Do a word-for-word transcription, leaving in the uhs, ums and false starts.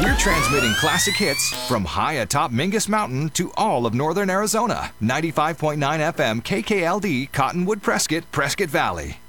We're transmitting classic hits from high atop Mingus Mountain to all of northern Arizona. ninety-five point nine F M K K L D, Cottonwood, Prescott, Prescott Valley.